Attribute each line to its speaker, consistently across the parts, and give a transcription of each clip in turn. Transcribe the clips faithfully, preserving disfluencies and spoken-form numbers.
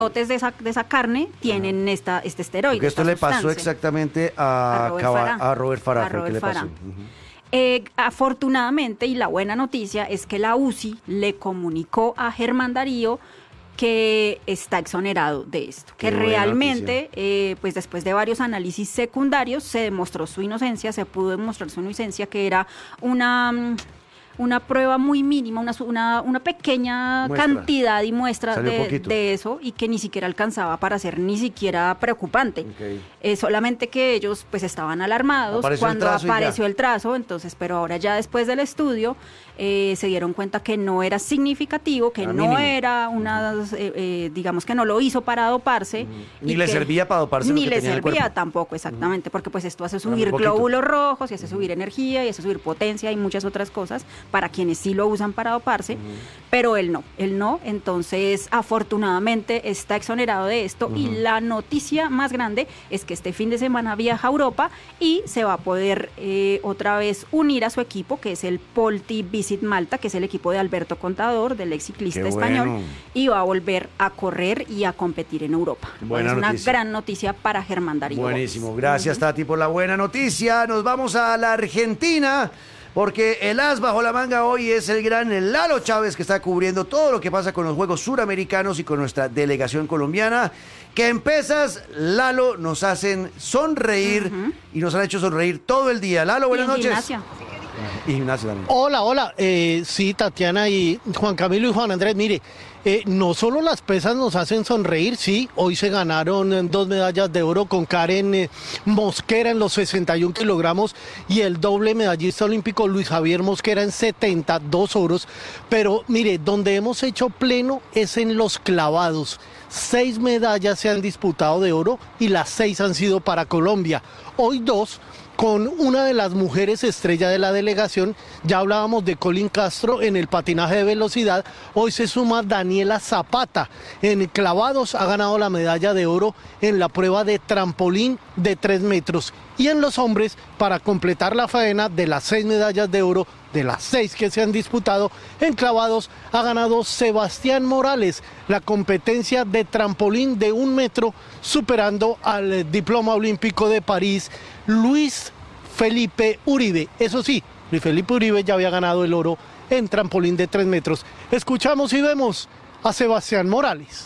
Speaker 1: lotes de esa, de esa carne tienen esta, este esteroide.
Speaker 2: Porque esto
Speaker 1: esta
Speaker 2: le pasó
Speaker 1: sustancia.
Speaker 2: exactamente a,
Speaker 1: A Robert
Speaker 2: Cava-
Speaker 1: Farah.
Speaker 2: a Robert Farah.
Speaker 1: A
Speaker 2: fue el que
Speaker 1: Robert
Speaker 2: le pasó.
Speaker 1: Farah.
Speaker 2: Ujú.
Speaker 1: Eh, afortunadamente, y la buena noticia es que la U C I le comunicó a Germán Darío que está exonerado de esto,
Speaker 2: Qué
Speaker 1: que
Speaker 2: buena
Speaker 1: realmente, eh, pues después de varios análisis secundarios, se demostró su inocencia, se pudo demostrar su inocencia, que era una... mm, una prueba muy mínima, una, una, una pequeña
Speaker 2: Muestra.
Speaker 1: cantidad y muestra
Speaker 2: Salió
Speaker 1: de,
Speaker 2: poquito.
Speaker 1: de eso, y que ni siquiera alcanzaba para ser ni siquiera preocupante.
Speaker 2: Ok.
Speaker 1: Eh, solamente que ellos pues estaban alarmados
Speaker 2: Apareció el
Speaker 1: cuando
Speaker 2: trazo y ya.
Speaker 1: apareció el trazo, entonces, pero ahora ya después del estudio eh, se dieron cuenta que no era significativo, que
Speaker 2: Era
Speaker 1: no
Speaker 2: mínimo.
Speaker 1: era una, eh, eh, digamos que no lo hizo para doparse.
Speaker 2: Ni
Speaker 1: y
Speaker 2: le
Speaker 1: que-
Speaker 2: servía para doparse lo
Speaker 1: Ni
Speaker 2: que
Speaker 1: le
Speaker 2: tenía en el
Speaker 1: servía
Speaker 2: cuerpo.
Speaker 1: tampoco, exactamente, porque pues esto hace
Speaker 2: Era muy
Speaker 1: subir
Speaker 2: poquito.
Speaker 1: glóbulos rojos y hace subir energía y hace subir potencia y muchas otras cosas para quienes sí lo usan para doparse, pero él no, él no, entonces afortunadamente está exonerado de esto. Y la noticia más grande es que este fin de semana viaja a Europa y se va a poder eh, otra vez unir a su equipo, que es el Polti Visit Malta, que es el equipo de Alberto Contador, del ex ciclista
Speaker 2: Qué
Speaker 1: español,
Speaker 2: bueno.
Speaker 1: y va a volver a correr y a competir en Europa.
Speaker 2: Buena
Speaker 1: es una
Speaker 2: noticia.
Speaker 1: gran noticia para Germán Darío
Speaker 2: Buenísimo,
Speaker 1: Gómez.
Speaker 2: gracias Tati por la buena noticia. Nos vamos a la Argentina, porque el as bajo la manga hoy es el gran Lalo Chávez, que está cubriendo todo lo que pasa con los Juegos Suramericanos y con nuestra delegación colombiana, que en pesas, Lalo, nos hacen sonreír y nos han hecho sonreír todo el día. Lalo, buenas
Speaker 1: Y en
Speaker 2: noches.
Speaker 1: gimnasia.
Speaker 2: Y gimnasia también.
Speaker 3: Hola, hola. Eh, sí, Tatiana y Juan Camilo y Juan Andrés, mire, eh, no solo las pesas nos hacen sonreír, sí, hoy se ganaron eh, dos medallas de oro con Karen eh, Mosquera en los sesenta y un kilogramos y el doble medallista olímpico Luis Javier Mosquera en setenta, dos oros, pero mire, donde hemos hecho pleno es en los clavados. Seis medallas se han disputado de oro y las seis han sido para Colombia. Hoy dos, con una de las mujeres estrella de la delegación. Ya hablábamos de Colin Castro en el patinaje de velocidad, hoy se suma Daniela Zapata. En clavados ha ganado la medalla de oro en la prueba de trampolín de tres metros. Y en los hombres, para completar la faena de las seis medallas de oro, de las seis que se han disputado en clavados, ha ganado Sebastián Morales la competencia de trampolín de un metro, superando al eh, diploma olímpico de París, Luis Felipe Uribe. Eso sí, Luis Felipe Uribe ya había ganado el oro en trampolín de tres metros. Escuchamos y vemos a Sebastián Morales.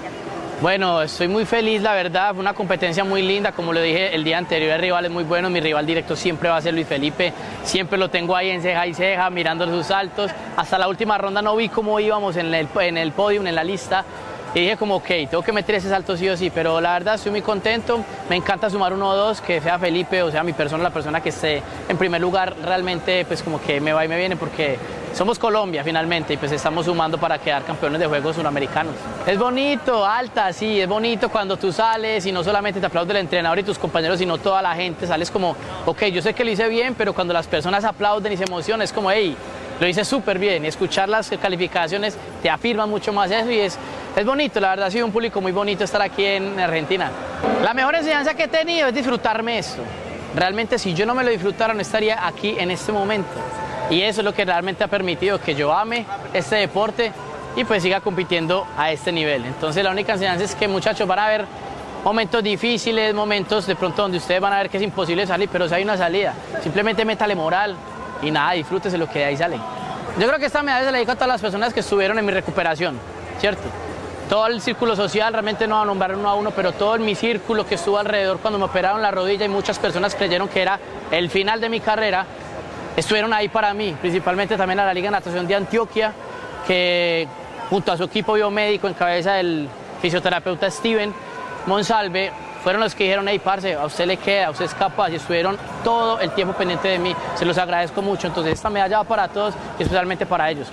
Speaker 4: Bueno, estoy muy feliz, la verdad, fue una competencia muy linda, como lo dije el día anterior, el rival es muy bueno, mi rival directo siempre va a ser Luis Felipe, siempre lo tengo ahí en ceja y ceja, mirando sus saltos, hasta la última ronda no vi cómo íbamos en el, en el podium, en la lista, y dije como, ok, tengo que meter ese salto sí o sí, pero la verdad estoy muy contento, me encanta sumar uno o dos, que sea Felipe, o sea mi persona, la persona que esté en primer lugar, realmente pues como que me va y me viene, porque somos Colombia finalmente, y pues estamos sumando para quedar campeones de Juegos Suramericanos. Es bonito, Alta, sí, es bonito cuando tú sales y no solamente te aplaude el entrenador y tus compañeros, sino toda la gente, sales como, ok, yo sé que lo hice bien, pero cuando las personas aplauden y se emocionan, es como, hey, lo hice súper bien, y escuchar las calificaciones te afirman mucho más eso, y es, es bonito, la verdad ha sido un público muy bonito estar aquí en Argentina. La mejor enseñanza que he tenido es disfrutarme esto. Realmente si yo no me lo disfrutara no estaría aquí en este momento. Y eso es lo que realmente ha permitido que yo ame este deporte y pues siga compitiendo a este nivel. Entonces la única enseñanza es que, muchachos, van a haber momentos difíciles, momentos de pronto donde ustedes van a ver que es imposible salir, pero si hay una salida, simplemente métale moral y nada, disfrútese lo que de ahí sale. Yo creo que esta medalla se la dedico a todas las personas que estuvieron en mi recuperación, ¿cierto? Todo el círculo social, realmente no va a nombrar uno a uno, pero todo en mi círculo que estuvo alrededor cuando me operaron la rodilla y muchas personas creyeron que era el final de mi carrera, estuvieron ahí para mí, principalmente también a la Liga de Natación de Antioquia, que junto a su equipo biomédico en cabeza del fisioterapeuta Steven Monsalve, fueron los que dijeron, hey, parce, a usted le queda, usted es capaz, y estuvieron todo el tiempo pendiente de mí, se los agradezco mucho. Entonces esta medalla va para todos y especialmente para ellos.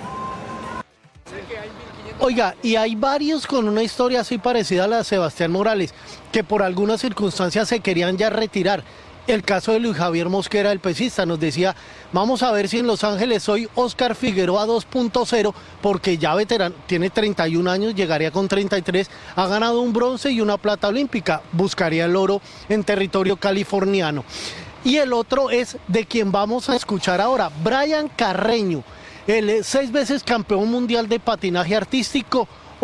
Speaker 3: Oiga, y hay varios con una historia así parecida a la de Sebastián Morales, que por algunas circunstancias se querían ya retirar. El caso de Luis Javier Mosquera, el pesista, nos decía, vamos a ver si en Los Ángeles soy Oscar Figueroa dos punto cero, porque ya veterano, tiene treinta y un años, llegaría con treinta y tres, ha ganado un bronce y una plata olímpica, buscaría el oro en territorio californiano. Y el otro es de quien vamos a escuchar ahora, Brian Carreño, el seis veces campeón mundial de patinaje artístico.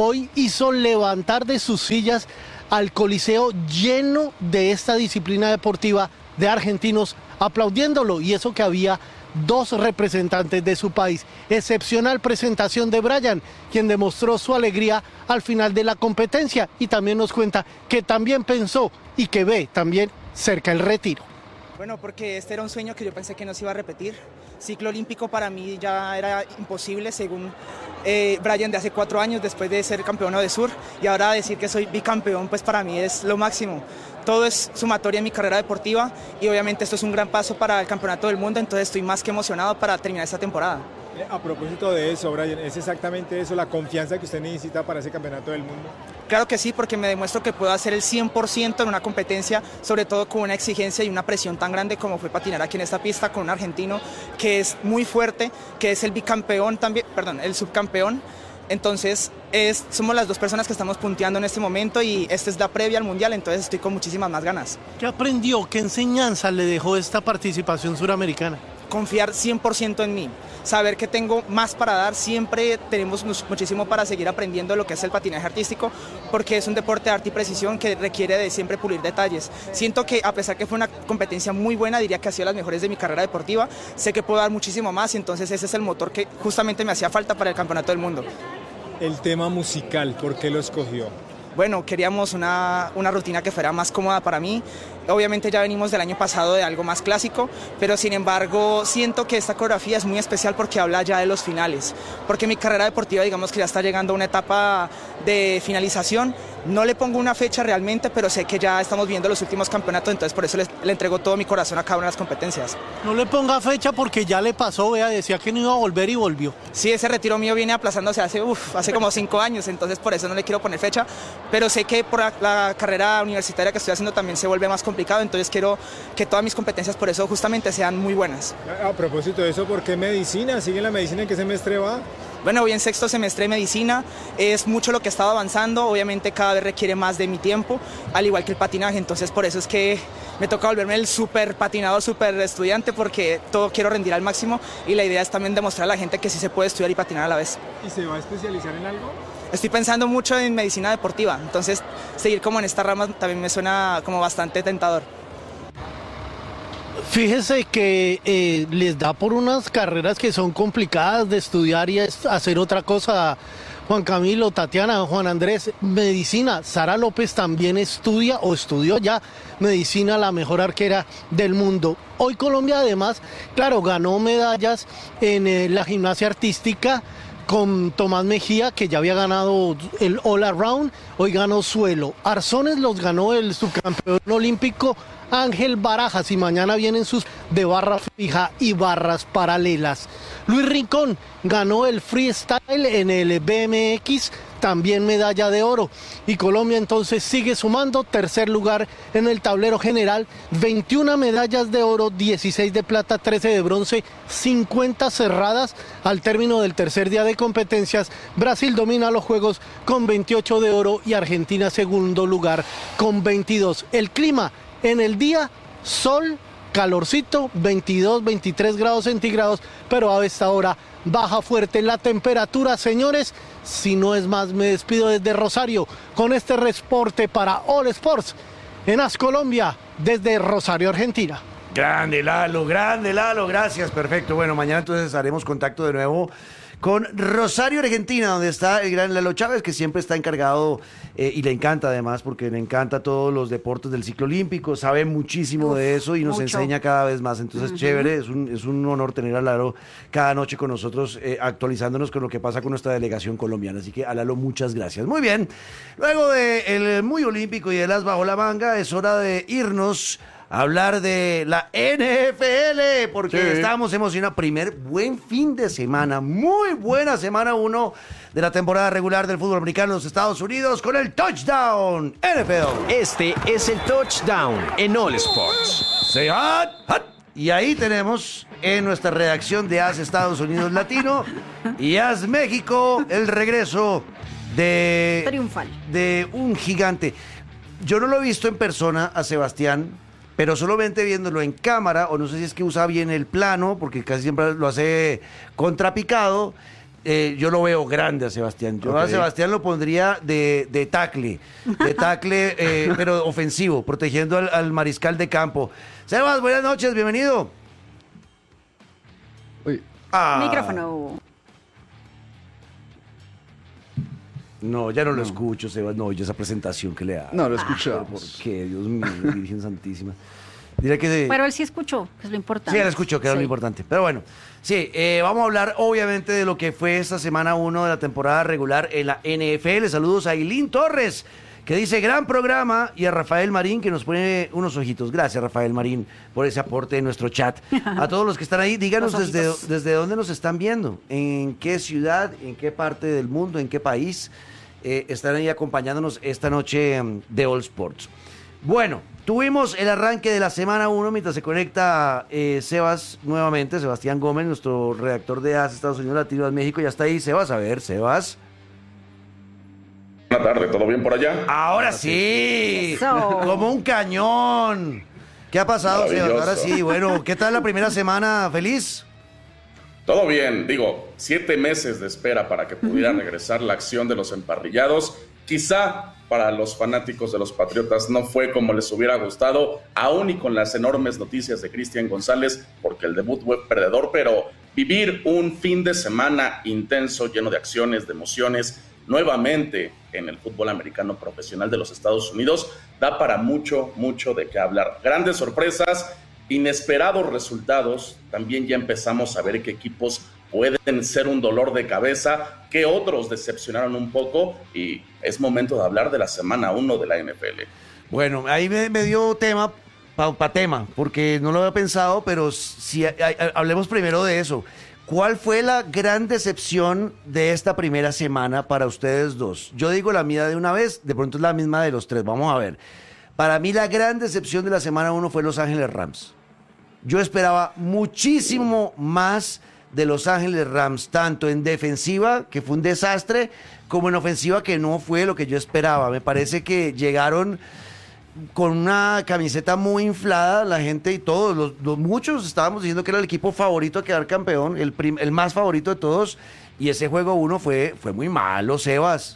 Speaker 3: hoy hizo levantar de sus sillas al Coliseo lleno de esta disciplina deportiva de argentinos aplaudiéndolo, y eso que había dos representantes de su país. Excepcional presentación de Bryan, quien demostró su alegría al final de la competencia y también nos cuenta que también pensó y que ve también cerca el retiro.
Speaker 5: Bueno, porque este era un sueño que yo pensé que no se iba a repetir. Ciclo olímpico para mí ya era imposible, según eh, Bryan de hace cuatro años, después de ser campeón de sur, y ahora decir que soy bicampeón, pues para mí es lo máximo. Todo es sumatoria en mi carrera deportiva y obviamente esto es un gran paso para el campeonato del mundo, entonces estoy más que emocionado para terminar esta temporada.
Speaker 6: A propósito de eso, Bryan, ¿es exactamente eso, la confianza que usted necesita para ese campeonato del mundo?
Speaker 5: Claro que sí, porque me demuestro que puedo hacer el cien por ciento en una competencia, sobre todo con una exigencia y una presión tan grande como fue patinar aquí en esta pista con un argentino que es muy fuerte, que es el bicampeón también, perdón, el subcampeón. Entonces, es, somos las dos personas que estamos punteando en este momento y esta es la previa al Mundial, entonces estoy con muchísimas más ganas.
Speaker 3: ¿Qué aprendió? ¿Qué enseñanza le dejó esta participación suramericana?
Speaker 5: Confiar cien por ciento en mí, saber que tengo más para dar, siempre tenemos muchísimo para seguir aprendiendo lo que es el patinaje artístico, porque es un deporte de arte y precisión que requiere de siempre pulir detalles. Siento que a pesar que fue una competencia muy buena, diría que ha sido las mejores de mi carrera deportiva, sé que puedo dar muchísimo más y entonces ese es el motor que justamente me hacía falta para el Campeonato del Mundo.
Speaker 6: El tema musical, ¿por qué lo escogió?
Speaker 5: Bueno, queríamos una, una rutina que fuera más cómoda para mí. Obviamente ya venimos del año pasado de algo más clásico, pero sin embargo siento que esta coreografía es muy especial porque habla ya de los finales, porque mi carrera deportiva digamos que ya está llegando a una etapa de finalización. No le pongo una fecha realmente, pero sé que ya estamos viendo los últimos campeonatos, entonces por eso le, le entrego todo mi corazón a cada una de las competencias.
Speaker 3: No le ponga fecha porque ya le pasó, vea, decía que no iba a volver y volvió.
Speaker 5: Sí, ese retiro mío viene aplazándose hace, uf, hace como cinco años, entonces por eso no le quiero poner fecha, pero sé que por la, la carrera universitaria que estoy haciendo también se vuelve más complicado, entonces quiero que todas mis competencias por eso justamente sean muy buenas.
Speaker 6: A propósito de eso, ¿por qué medicina? ¿Sigue en la medicina? ¿En qué semestre va?
Speaker 5: Bueno, voy en sexto semestre de medicina, es mucho lo que he estado avanzando, obviamente cada vez requiere más de mi tiempo, al igual que el patinaje, entonces por eso es que me toca volverme el súper patinador, súper estudiante, porque todo quiero rendir al máximo y la idea es también demostrar a la gente que sí se puede estudiar y patinar a la vez.
Speaker 6: ¿Y se va a especializar en algo?
Speaker 5: Estoy pensando mucho en medicina deportiva, entonces seguir como en esta rama también me suena como bastante tentador.
Speaker 3: Fíjese que eh, les da por unas carreras que son complicadas de estudiar y hacer otra cosa. Juan Camilo, Tatiana, Juan Andrés, medicina. Sara López también estudia o estudió ya medicina, la mejor arquera del mundo. Hoy Colombia además, claro, ganó medallas en eh, la gimnasia artística con Tomás Mejía, que ya había ganado el All Around, hoy ganó suelo. Arzones los ganó el subcampeón olímpico Ángel Barajas y mañana vienen sus de barra fija y barras paralelas. Luis Rincón ganó el freestyle en el B M X, también medalla de oro. Y Colombia entonces sigue sumando tercer lugar en el tablero general, veintiuna medallas de oro, dieciséis de plata, trece de bronce, cincuenta cerradas al término del tercer día de competencias. Brasil domina los juegos con veintiocho de oro y Argentina segundo lugar con veintidós. El clima en el día, sol, calorcito, veintidós, veintitrés grados centígrados, pero a esta hora baja fuerte la temperatura, señores. Si no es más, me despido desde Rosario con este reporte para All Sports en AS Colombia desde Rosario, Argentina.
Speaker 2: Grande Lalo, grande Lalo, gracias, perfecto. Bueno, mañana entonces haremos contacto de nuevo con Rosario, Argentina, donde está el gran Lalo Chávez, que siempre está encargado eh, y le encanta además, porque le encanta todos los deportes del ciclo olímpico, sabe muchísimo Uf, de eso y nos mucho. enseña cada vez más. Entonces, uh-huh. chévere, es un, es un honor tener a Lalo cada noche con nosotros, eh, actualizándonos con lo que pasa con nuestra delegación colombiana. Así que a Lalo, muchas gracias. Muy bien, luego del muy olímpico y el as bajo la manga, es hora de irnos hablar de la N F L, porque sí. estamos emocionados. Primer buen fin de semana, muy buena semana uno de la temporada regular del fútbol americano en los Estados Unidos con el Touchdown N F L.
Speaker 7: Este es el Touchdown en All Sports.
Speaker 2: Say hot, hot. Y ahí tenemos en nuestra redacción de AS Estados Unidos Latino y AS México el regreso de...
Speaker 1: triunfal.
Speaker 2: De un gigante. Yo no lo he visto en persona a Sebastián, pero solamente viéndolo en cámara, o no sé si es que usa bien el plano, porque casi siempre lo hace contrapicado, eh, yo lo veo grande a Sebastián. Yo okay. a Sebastián lo pondría de, de tackle, de tackle, eh, pero ofensivo, protegiendo al, al mariscal de campo. Sebas, buenas noches, bienvenido.
Speaker 8: Uy.
Speaker 1: Ah. Micrófono.
Speaker 2: No, ya no, no lo escucho, Sebas. No, yo esa presentación que le da.
Speaker 8: No, lo escuchamos.
Speaker 2: ¿Por qué? Dios mío, Virgen Santísima. Diré que de...
Speaker 1: Pero él sí escuchó, que es lo importante.
Speaker 2: Sí, él escuchó, que es sí. lo importante. Pero bueno, sí, eh, vamos a hablar obviamente de lo que fue esta semana uno de la temporada regular en la N F L. Saludos a Ailín Torres, que dice gran programa, y a Rafael Marín, que nos pone unos ojitos. Gracias, Rafael Marín, por ese aporte en nuestro chat. A todos los que están ahí, díganos desde, desde dónde nos están viendo, en qué ciudad, en qué parte del mundo, en qué país eh, están ahí acompañándonos esta noche um, de All Sports. Bueno, tuvimos el arranque de la semana uno mientras se conecta eh, Sebas nuevamente, Sebastián Gómez, nuestro redactor de A S Estados Unidos Latino México. Ya está ahí, Sebas. A ver, Sebas.
Speaker 9: Buenas tardes, ¿todo bien por allá?
Speaker 2: Ahora sí, Eso. Como un cañón. ¿Qué ha pasado, Sebas? Ahora sí, bueno, ¿qué tal la primera semana? ¿Feliz?
Speaker 9: Todo bien, digo, siete meses de espera para que pudiera regresar la acción de los emparrillados. Quizá para los fanáticos de los Patriotas no fue como les hubiera gustado, aún y con las enormes noticias de Cristian González, porque el debut fue perdedor, pero vivir un fin de semana intenso, lleno de acciones, de emociones, nuevamente en el fútbol americano profesional de los Estados Unidos, da para mucho, mucho de qué hablar. Grandes sorpresas, inesperados resultados, también ya empezamos a ver que equipos pueden ser un dolor de cabeza, que otros decepcionaron un poco, y es momento de hablar de la semana uno de la N F L.
Speaker 2: Bueno, ahí me, me dio tema para pa tema, porque no lo había pensado, pero si a, a, hablemos primero de eso. ¿Cuál fue la gran decepción de esta primera semana para ustedes dos? Yo digo la mía de una vez, de pronto es la misma de los tres, vamos a ver. Para mí la gran decepción de la semana uno fue Los Ángeles Rams. Yo esperaba muchísimo más de Los Ángeles Rams, tanto en defensiva, que fue un desastre, como en ofensiva, que no fue lo que yo esperaba. Me parece que llegaron con una camiseta muy inflada, la gente y todos, los, los muchos estábamos diciendo que era el equipo favorito a quedar campeón, el, prim, el más favorito de todos, y ese juego uno fue, fue muy malo, Sebas.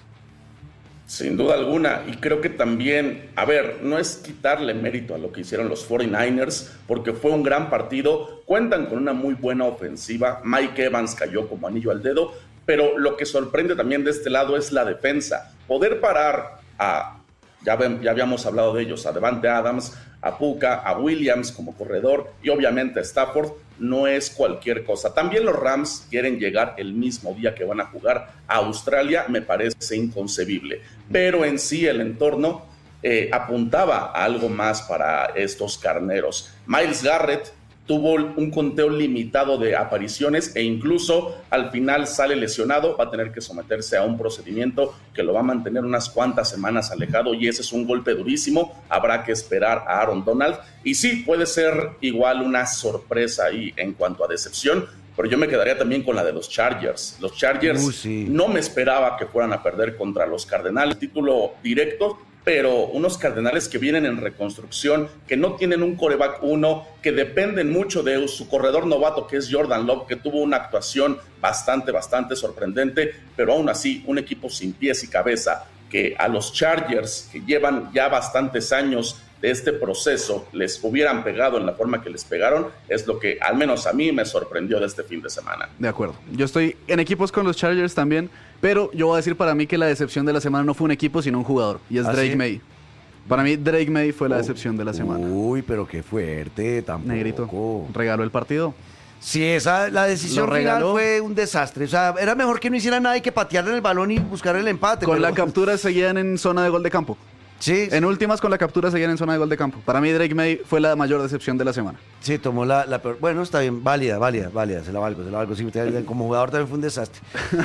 Speaker 9: Sin duda alguna, y creo que también, a ver, no es quitarle mérito a lo que hicieron los cuarenta y nueve ers, porque fue un gran partido, cuentan con una muy buena ofensiva, Mike Evans cayó como anillo al dedo, pero lo que sorprende también de este lado es la defensa, poder parar a, ya, ven, ya habíamos hablado de ellos, a Davante Adams, a Puka, a Williams como corredor, y obviamente a Stafford, no es cualquier cosa. También los Rams quieren llegar el mismo día que van a jugar a Australia, me parece inconcebible. Pero en sí el entorno eh, apuntaba a algo más para estos carneros. Myles Garrett tuvo un conteo limitado de apariciones e incluso al final sale lesionado, va a tener que someterse a un procedimiento que lo va a mantener unas cuantas semanas alejado, y ese es un golpe durísimo. Habrá que esperar a Aaron Donald, y sí, puede ser igual una sorpresa ahí en cuanto a decepción, pero yo me quedaría también con la de los Chargers. Los Chargers uh, sí. no me esperaba que fueran a perder contra los Cardenales, título directo, pero unos Cardenales que vienen en reconstrucción, que no tienen un quarterback uno, que dependen mucho de su corredor novato, que es Jordan Love, que tuvo una actuación bastante, bastante sorprendente, pero aún así, un equipo sin pies y cabeza, que a los Chargers, que llevan ya bastantes años de este proceso, les hubieran pegado en la forma que les pegaron, es lo que al menos a mí me sorprendió de este fin de semana.
Speaker 8: De acuerdo, yo estoy en equipos con los Chargers también, pero yo voy a decir para mí que la decepción de la semana no fue un equipo, sino un jugador, y es ¿Ah, Drake sí? May. Para mí Drake May fue la decepción de la semana.
Speaker 2: Uy, pero qué fuerte, tampoco.
Speaker 8: Negrito, regaló el partido.
Speaker 2: Sí, esa, la decisión final fue un desastre. O sea, era mejor que no hiciera nada y que patearle el balón y buscar el empate.
Speaker 8: Con
Speaker 2: pero...
Speaker 8: la captura seguían en zona de gol de campo.
Speaker 2: Sí.
Speaker 8: En últimas, con la captura seguían en zona de gol de campo. Para mí Drake May fue la mayor decepción de la semana.
Speaker 2: Sí, tomó la, la peor. Bueno, está bien, válida, válida, válida. Se la valgo, se la valgo. Sí, como jugador también fue un desastre.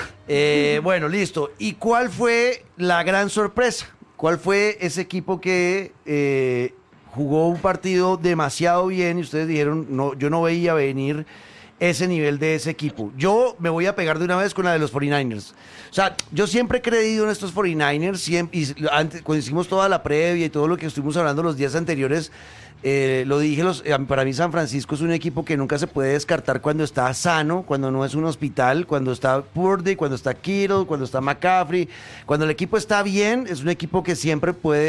Speaker 2: eh, bueno, listo. ¿Y cuál fue la gran sorpresa? ¿Cuál fue ese equipo que eh, jugó un partido demasiado bien y ustedes dijeron, no, yo no veía venir ese nivel de ese equipo. Yo me voy a pegar de una vez con la de los cuarenta y nueve ers. O sea, yo siempre he creído en estos cuarenta y nueve ers, siempre, y antes, cuando hicimos toda la previa y todo lo que estuvimos hablando los días anteriores, eh, lo dije, los, para mí San Francisco es un equipo que nunca se puede descartar cuando está sano, cuando no es un hospital, cuando está Purdy, cuando está Kittle, cuando está McCaffrey, cuando el equipo está bien, es un equipo que siempre puede